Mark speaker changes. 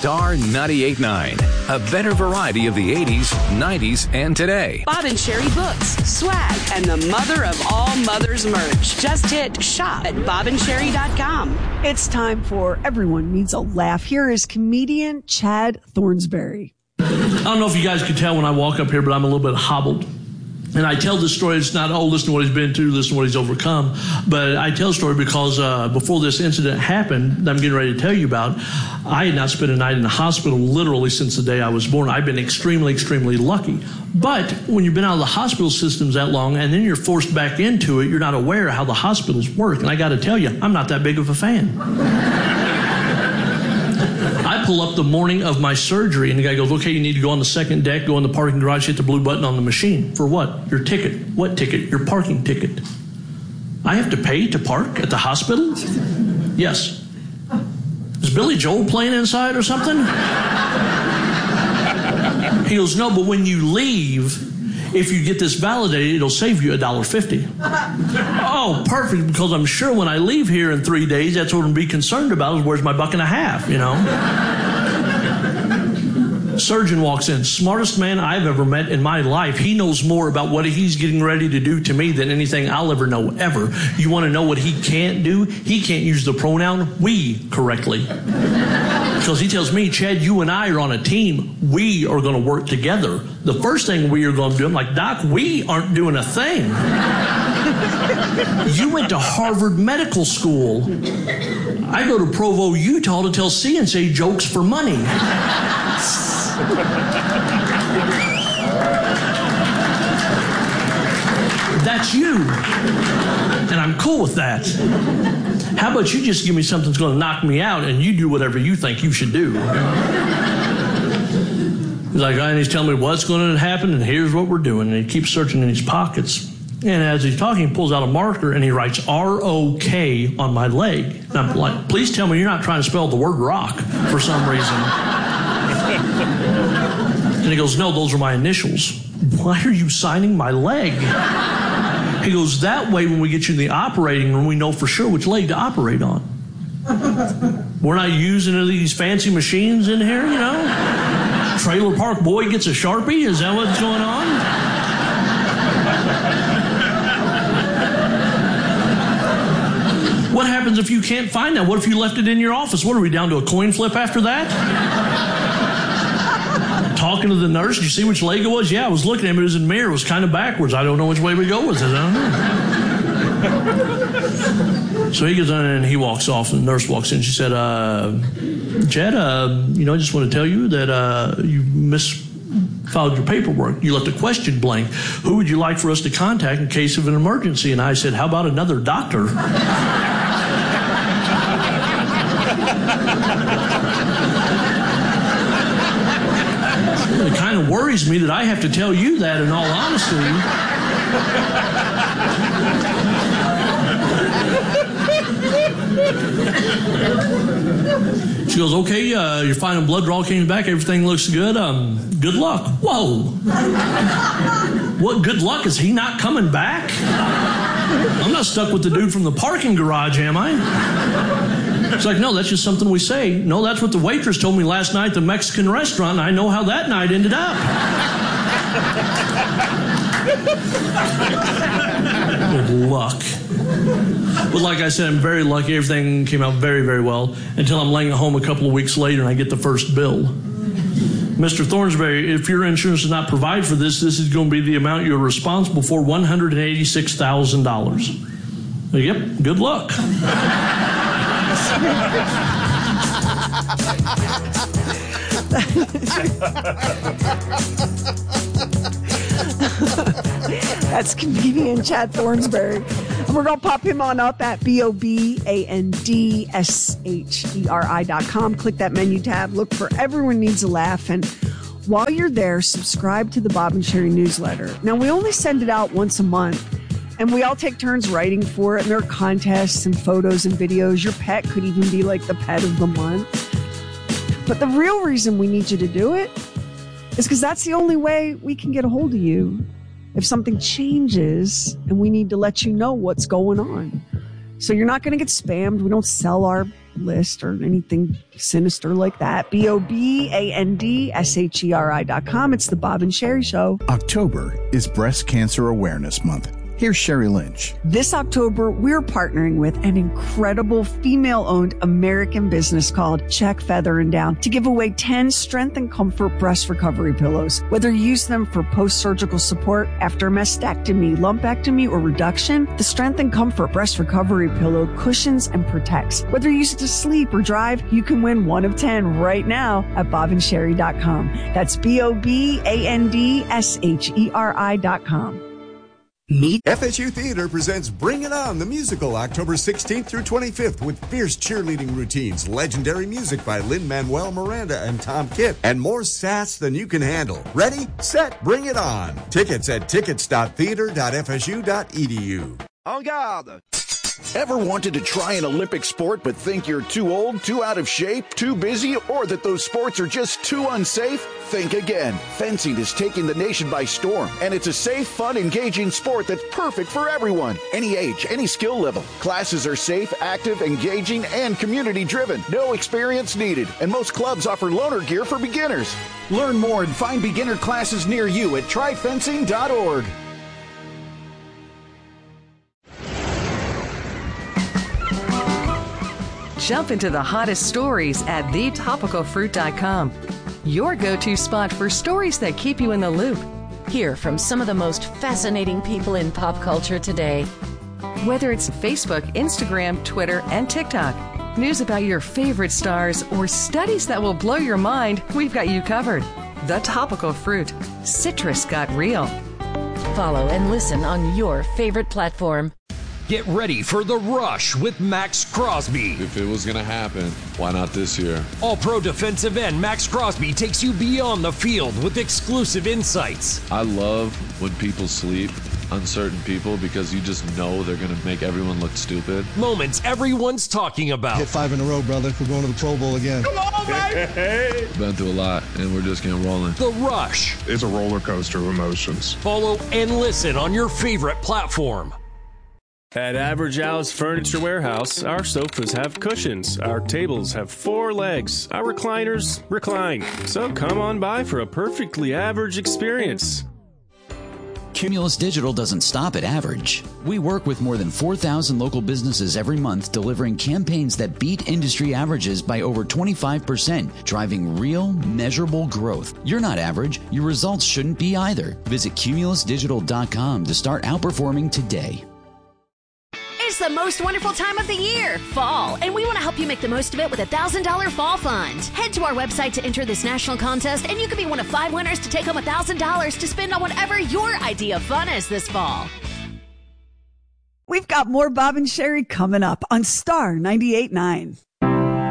Speaker 1: Star 98.9. A better variety of the 80s, 90s, and today.
Speaker 2: Bob and Sherry books, swag, and the mother of all mothers merch. Just hit shop at bobandSherry.com.
Speaker 3: It's time for Everyone Needs a Laugh. Here is comedian Chad Thornsberry.
Speaker 4: I don't know if you guys could tell when I walk up here, but I'm a little bit hobbled. And I tell this story, it's not, listen to what he's been through, listen to what he's overcome. But I tell the story because before this incident happened that I'm getting ready to tell you about, I had not spent a night in the hospital literally since the day I was born. I've been extremely, extremely lucky. But when you've been out of the hospital systems that long and then you're forced back into it, you're not aware of how the hospitals work. And I got to tell you, I'm not that big of a fan. I pull up the morning of my surgery, and the guy goes, okay, you need to go on the second deck, go in the parking garage, hit the blue button on the machine. For what? Your ticket. What ticket? Your parking ticket. I have to pay to park at the hospital? Yes. Is Billy Joel playing inside or something? He goes, no, but when you leave, if you get this validated, it'll save you $1.50. Oh, perfect, because I'm sure when I leave here in 3 days, that's what I'm be concerned about is where's my $1.50, you know? Surgeon walks in, smartest man I've ever met in my life. He knows more about what he's getting ready to do to me than anything I'll ever know, ever. You want to know what he can't do? He can't use the pronoun we correctly. Because he tells me, Chad, you and I are on a team. We are going to work together. The first thing we are going to do, I'm like, Doc, we aren't doing a thing. You went to Harvard Medical School. I go to Provo, Utah to tell CNC jokes for money. That's you. And I'm cool with that. How about you just give me something that's going to knock me out and you do whatever you think you should do? He's like, and he's telling me what's going to happen and here's what we're doing. And he keeps searching in his pockets. And as he's talking, he pulls out a marker and he writes R-O-K on my leg. And I'm like, please tell me you're not trying to spell the word rock for some reason. And he goes, no, those are my initials. Why are you signing my leg? He goes, that way when we get you in the operating room, we know for sure which leg to operate on. We're not using any of these fancy machines in here, you know? Trailer Park Boy gets a Sharpie? Is that what's going on? What happens if you can't find that? What if you left it in your office? What, are we down to a coin flip after that? Talking to the nurse, did you see which leg it was? Yeah, I was looking at him, it was in the mirror, it was kind of backwards. I don't know which way we go with it. I don't know. So he goes in and he walks off, and the nurse walks in. She said, Chad, I just want to tell you that you misfiled your paperwork. You left a question blank. Who would you like for us to contact in case of an emergency? And I said, how about another doctor? It kind of worries me that I have to tell you that, in all honesty. She goes, okay, your final blood draw came back, everything looks good. Good luck. Whoa. What good luck? Is he not coming back? I'm not stuck with the dude from the parking garage, am I? It's like, no, that's just something we say. No, that's what the waitress told me last night at the Mexican restaurant, and I know how that night ended up. Good luck. But like I said, I'm very lucky. Everything came out very, very well until I'm laying at home a couple of weeks later and I get the first bill. Mr. Thornsberry, if your insurance does not provide for this, this is going to be the amount you're responsible for, $186,000. Yep, good luck.
Speaker 3: That's comedian Chad Thornsberry. And we're going to pop him on up at BOBANDSHERI.com. Click that menu tab. Look for Everyone Needs a Laugh. And while you're there, subscribe to the Bob and Sherry newsletter. Now, we only send it out once a month. And we all take turns writing for it. And there are contests and photos and videos. Your pet could even be like the pet of the month. But the real reason we need you to do it is because that's the only way we can get a hold of you if something changes and we need to let you know what's going on. So you're not going to get spammed. We don't sell our list or anything sinister like that. BOBANDSHERI.com. It's the Bob and Sherry Show.
Speaker 5: October is Breast Cancer Awareness Month. Here's Sherry Lynch.
Speaker 3: This October, we're partnering with an incredible female-owned American business called Check, Feather, and Down to give away 10 Strength and Comfort breast recovery pillows. Whether you use them for post-surgical support after mastectomy, lumpectomy, or reduction, the Strength and Comfort breast recovery pillow cushions and protects. Whether you use it to sleep or drive, you can win one of 10 right now at bobandsherry.com. That's BOBANDSHERI.com.
Speaker 6: Meet FSU Theater presents Bring It On, the musical, October 16th through 25th, with fierce cheerleading routines, legendary music by Lin-Manuel Miranda and Tom Kitt, and more sass than you can handle. Ready, set, bring it on. Tickets at tickets.theater.fsu.edu. En garde!
Speaker 7: Ever wanted to try an Olympic sport but think you're too old, too out of shape, too busy, or that those sports are just too unsafe? Think again. Fencing is taking the nation by storm, and it's a safe, fun, engaging sport that's perfect for everyone. Any age, any skill level. Classes are safe, active, engaging, and community-driven. No experience needed, and most clubs offer loaner gear for beginners. Learn more and find beginner classes near you at tryfencing.org.
Speaker 8: Jump into the hottest stories at thetopicalfruit.com. Your go-to spot for stories that keep you in the loop.
Speaker 9: Hear from some of the most fascinating people in pop culture today.
Speaker 8: Whether it's Facebook, Instagram, Twitter, and TikTok, news about your favorite stars, or studies that will blow your mind, we've got you covered. The Topical Fruit. Citrus got real.
Speaker 9: Follow and listen on your favorite platform.
Speaker 10: Get ready for The Rush with Max Crosby.
Speaker 11: If it was going to happen, why not this year?
Speaker 10: All-pro defensive end Max Crosby takes you beyond the field with exclusive insights.
Speaker 11: I love when people sleep on certain people because you just know they're going to make everyone look stupid.
Speaker 10: Moments everyone's talking about.
Speaker 12: Hit 5 in a row, brother. We're going to the Pro Bowl again.
Speaker 11: Come on, baby! Been through a lot, and we're just getting rolling.
Speaker 10: The Rush.
Speaker 13: It's a roller coaster of emotions.
Speaker 10: Follow and listen on your favorite platform.
Speaker 14: At Average Al's Furniture Warehouse, our sofas have cushions, our tables have 4 legs, our recliners recline. So come on by for a perfectly average experience.
Speaker 15: Cumulus Digital doesn't stop at average. We work with more than 4,000 local businesses every month, delivering campaigns that beat industry averages by over 25%, driving real, measurable growth. You're not average. Your results shouldn't be either. Visit cumulusdigital.com to start outperforming today.
Speaker 16: It's the most wonderful time of the year, fall, and we want to help you make the most of it with a $1,000 fall fund. Head to our website to enter this national contest, and you could be one of 5 winners to take home $1,000 to spend on whatever your idea of fun is this fall.
Speaker 3: We've got more Bob and Sherry coming up on Star 98.9.